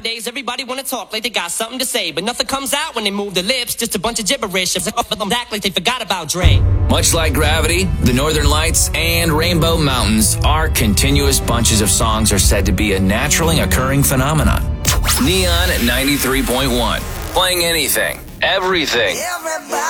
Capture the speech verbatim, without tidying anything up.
Nowadays, everybody wanna talk like they got something to say, but nothing comes out when they move their lips, just a bunch of gibberish. Them act like they forgot about Dre. Much like gravity, the Northern Lights and Rainbow Mountains are continuous bunches of songs are said to be a naturally occurring phenomenon. Neon at ninety-three point one. Playing anything, everything. Everybody.